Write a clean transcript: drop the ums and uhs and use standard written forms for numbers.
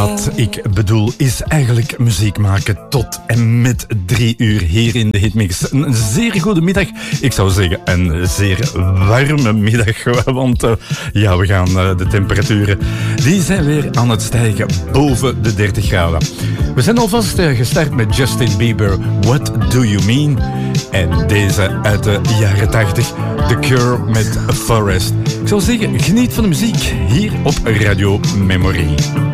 Wat ik bedoel is eigenlijk muziek maken tot en met 3 uur hier in de Hitmix. Een zeer goede middag. Ik zou zeggen een zeer warme middag. Want we gaan de temperaturen, die zijn weer aan het stijgen boven de 30 graden. We zijn alvast gestart met Justin Bieber, What Do You Mean? En deze uit de jaren 80, The Cure met Forest. Ik zou zeggen, geniet van de muziek hier op Radio Memory.